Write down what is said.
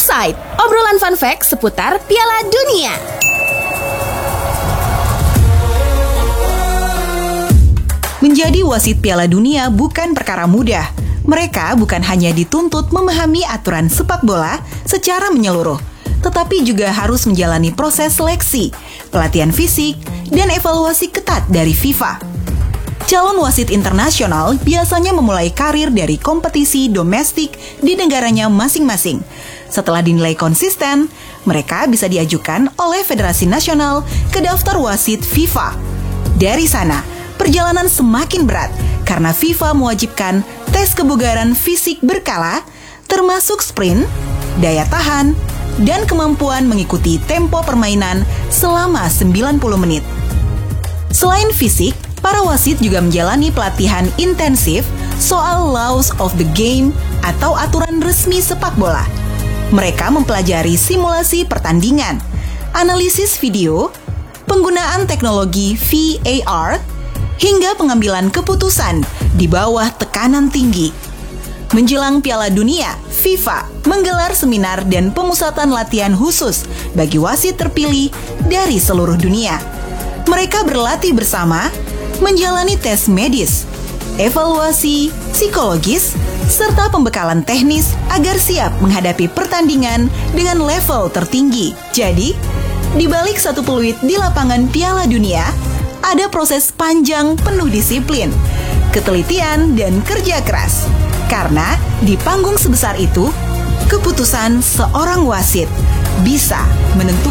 Offside, obrolan fun fact seputar Piala Dunia. Menjadi wasit Piala Dunia bukan perkara mudah. Mereka bukan hanya dituntut memahami aturan sepak bola secara menyeluruh, tetapi juga harus menjalani proses seleksi, pelatihan fisik, dan evaluasi ketat dari FIFA. Calon wasit internasional biasanya memulai karir dari kompetisi domestik di negaranya masing-masing. Setelah dinilai konsisten, mereka bisa diajukan oleh Federasi Nasional ke daftar wasit FIFA. Dari sana, perjalanan semakin berat karena FIFA mewajibkan tes kebugaran fisik berkala, termasuk sprint, daya tahan, dan kemampuan mengikuti tempo permainan selama 90 menit. Selain fisik, para wasit juga menjalani pelatihan intensif soal laws of the game atau aturan resmi sepak bola. Mereka mempelajari simulasi pertandingan, analisis video, penggunaan teknologi VAR, hingga pengambilan keputusan di bawah tekanan tinggi. Menjelang Piala Dunia, FIFA menggelar seminar dan pemusatan latihan khusus bagi wasit terpilih dari seluruh dunia. Mereka berlatih bersama, menjalani tes medis, evaluasi psikologis, serta pembekalan teknis agar siap menghadapi pertandingan dengan level tertinggi. Jadi, di balik satu peluit di lapangan Piala Dunia, ada proses panjang penuh disiplin, ketelitian, dan kerja keras. Karena di panggung sebesar itu, keputusan seorang wasit bisa menentukan